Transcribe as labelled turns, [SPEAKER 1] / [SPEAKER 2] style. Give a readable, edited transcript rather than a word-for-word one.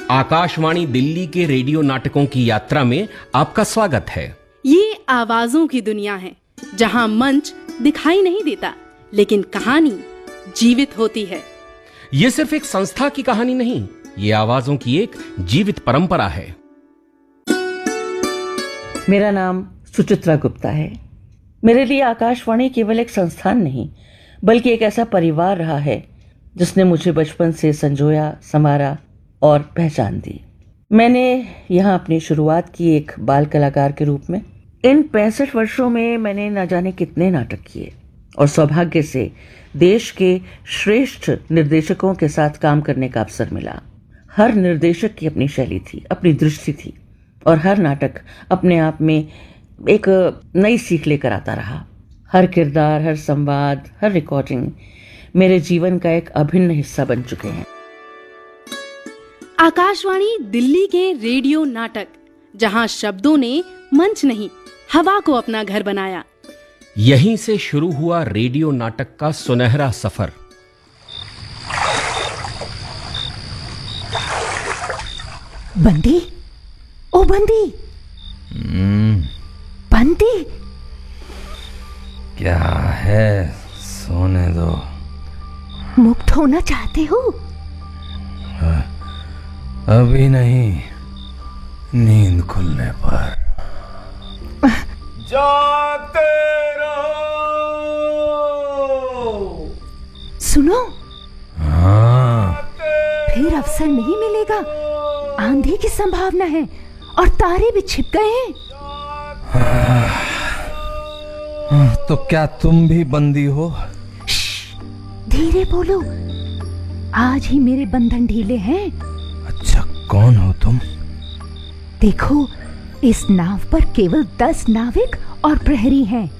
[SPEAKER 1] आकाशवाणी दिल्ली के रेडियो नाटकों की यात्रा में आपका स्वागत है।
[SPEAKER 2] ये आवाजों की दुनिया है जहां मंच दिखाई नहीं देता लेकिन कहानी जीवित होती है।
[SPEAKER 1] ये सिर्फ एक संस्था की कहानी नहीं, ये आवाजों की एक जीवित परंपरा है।
[SPEAKER 3] मेरा नाम सुचित्रा गुप्ता है। मेरे लिए आकाशवाणी केवल एक संस्थान नहीं बल्कि एक ऐसा परिवार रहा है जिसने मुझे बचपन से संजोया, संवारा और पहचान दी। मैंने यहाँ अपनी शुरुआत की एक बाल कलाकार के रूप में। इन 65 वर्षों में मैंने न जाने कितने नाटक किए और सौभाग्य से देश के श्रेष्ठ निर्देशकों के साथ काम करने का अवसर मिला। हर निर्देशक की अपनी शैली थी, अपनी दृष्टि थी और हर नाटक अपने आप में एक नई सीख लेकर आता रहा। हर किरदार, हर संवाद, हर रिकॉर्डिंग मेरे जीवन का एक अभिन्न हिस्सा बन चुके हैं।
[SPEAKER 2] आकाशवाणी दिल्ली के रेडियो नाटक, जहां शब्दों ने मंच नहीं हवा को अपना घर बनाया।
[SPEAKER 1] यहीं से शुरू हुआ रेडियो नाटक का सुनहरा सफर।
[SPEAKER 4] बंदी, ओ बंदी, बंदी,
[SPEAKER 5] क्या है? सोने दो।
[SPEAKER 4] मुक्त होना चाहते हो?
[SPEAKER 5] अभी नहीं, नींद खुलने पर। जाते रहो।
[SPEAKER 4] सुनो,
[SPEAKER 5] हाँ,
[SPEAKER 4] फिर अवसर नहीं मिलेगा। आंधी की संभावना है और तारे भी छिप गए हैं।
[SPEAKER 5] तो क्या तुम भी बंदी हो?
[SPEAKER 4] धीरे बोलो, आज ही मेरे बंधन ढीले हैं।
[SPEAKER 5] अच्छा, कौन हो तुम?
[SPEAKER 4] देखो, इस नाव पर केवल 10 नाविक और प्रहरी हैं।